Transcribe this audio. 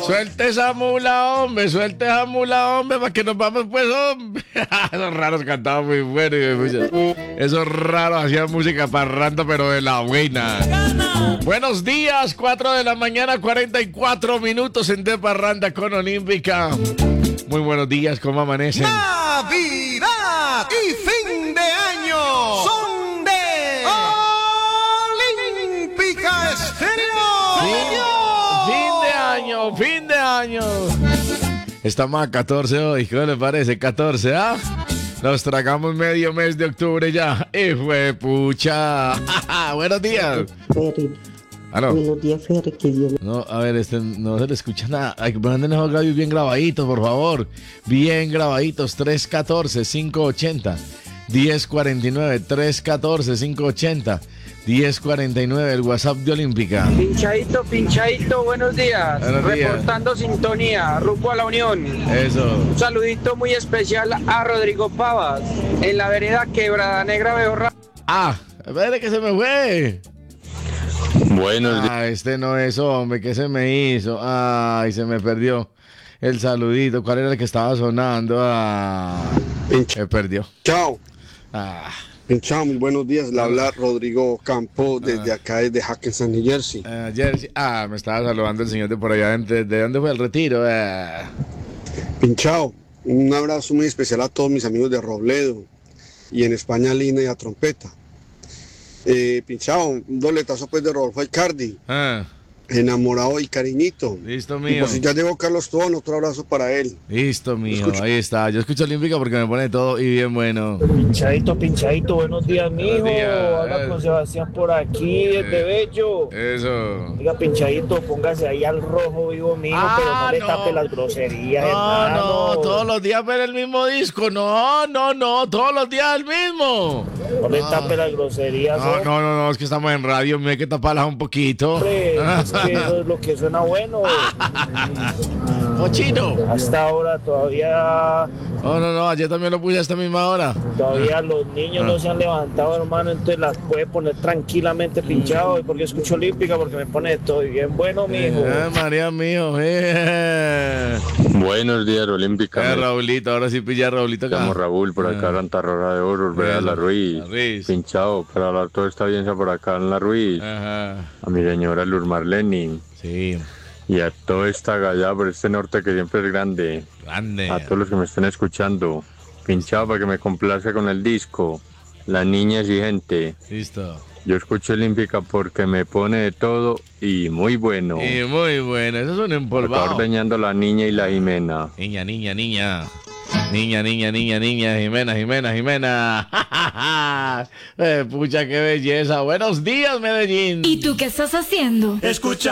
Suelte esa mula, hombre, para que nos vamos, pues, hombre. Esos raros cantaban muy bueno. Esos raros hacían música parranda, pero de la buena. Buenos días, 4 de la mañana, 44 minutos en De Parranda con Olímpica. Muy buenos días, ¿cómo amanecen? Navidad y fin de año son de Olímpica Estéreo. Fin de año. Estamos a 14 hoy, ¿qué le parece? 14, ¿ah? Nos tragamos medio mes de octubre ya. ¡Pucha! Buenos días. ¿Aló? Buenos días, Fer, que Dios... No, a ver, no se le escucha nada. Hay que poner esos audios bien grabaditos, por favor. Bien grabaditos. 314-580-1049. 314-580-1049. El WhatsApp de Olímpica. Pinchadito, buenos días. Buenos días. Reportando sintonía, rumbo a la Unión. Eso. Un saludito muy especial a Rodrigo Pavas, en la vereda Quebrada Negra Beorra. Ah, espere que se me fue. Buenos días. Este no es, hombre, ¿qué se me hizo? Ay, se me perdió el saludito. ¿Cuál era el que estaba sonando? Se perdió. Chao. Ah, Muy buenos días. Le habla Rodrigo Campo desde acá, desde Hackensack, New Jersey. Jersey. Me estaba saludando el señor de por allá. ¿De dónde fue el retiro? Pinchao, un abrazo muy especial a todos mis amigos de Robledo y en España Lina y a Trompeta. Pinchao, un doletazo pues de Rodolfo Icardi, enamorado y cariñito. Listo, Y mío. pues si ya llegó Carlos Tobón, otro abrazo para él. Listo, mío. Ahí está. Yo escucho Olímpica porque me pone todo y bien bueno. Pinchadito, buenos días, mijo. Buenos días. Habla con Sebastián por aquí, desde Bello. Eso. Diga, Pinchadito, póngase ahí al rojo vivo, mijo, pero no le tape las groserías, hermano. No, todos los días ver el mismo disco. No, todos los días el mismo. No le tape las groserías, No, es que estamos en radio, me hay que taparlas un poquito. hombre, es que eso es lo que suena bueno. Cochino. Hasta ahora todavía No, ayer también lo puse a esta misma hora. Todavía los niños no se han levantado, hermano, entonces las puede poner tranquilamente pinchado. ¿Y porque escucho Olímpica? Porque me pone todo bien bueno, mijo. María mío. Buenos días, Olímpica. Raulito, ahora sí pilla a Raulito acá. Llamo Raúl, por acá, Santa Rosa de Oro, Vereda La Ruiz. Pinchado, para hablar toda esta audiencia por acá en La Ruiz. Ajá. A mi señora Luz Marleni. Sí. Y a toda esta gallada por este norte que siempre es grande. A todos los que me estén escuchando. Pinchado para que me complace con el disco. Las niñas y gente. Listo. Yo escucho Olímpica porque me pone de todo y muy bueno. Y muy bueno. Eso es un empolvado. Está ordeñando la niña y la Jimena. Niña. Niña, Jimena. Pucha, qué belleza. Buenos días, Medellín. ¿Y tú qué estás haciendo? Escucha.